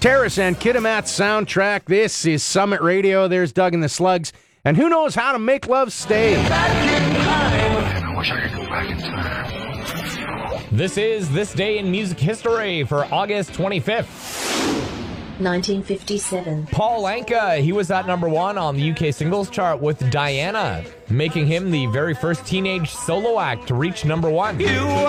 Terrace and Kitimat soundtrack. This is Summit Radio. There's Doug and the Slugs. And who knows how to make love stay? I wish I could go back in time. This is This Day in Music History for August 25th. 1957. Paul Anka, he was at number 1 on the UK singles chart with Diana, making him the very first teenage solo act to reach number 1.